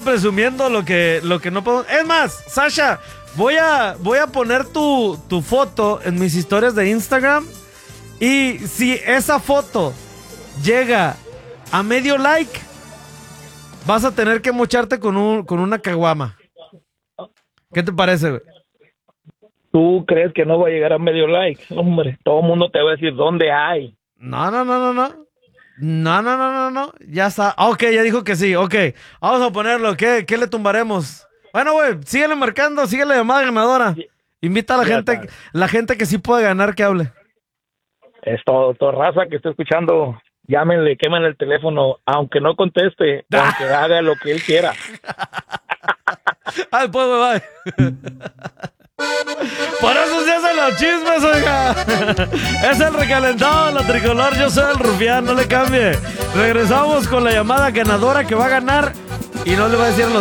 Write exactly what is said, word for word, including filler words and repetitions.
presumiendo lo que, lo que no puedo. Es más, Sasha, voy a, voy a poner tu, tu foto en mis historias de Instagram. Y si esa foto llega a medio like, vas a tener que mocharte con, un, con una caguama. ¿Qué te parece, güey? ¿Tú crees que no va a llegar a medio like? Hombre, todo el mundo te va a decir dónde hay. No, no, no, no, no. No, no, no, no, no. Ya está. Ah, ok, ya dijo que sí. Ok, vamos a ponerlo. ¿Qué, qué le tumbaremos? Bueno, güey, síguele marcando, síguele llamada ganadora. Invita a la Ya gente, está. la gente que sí puede ganar que hable. Es todo, toda raza que está escuchando. Llámenle, quémenle el teléfono, aunque no conteste, aunque haga lo que él quiera. Ay, pues, güey, bye. Por eso se hacen los chismes, oiga. Es el recalentado de la tricolor. Yo soy el rufián, no le cambie. Regresamos con la llamada ganadora que va a ganar y no le va a decir a los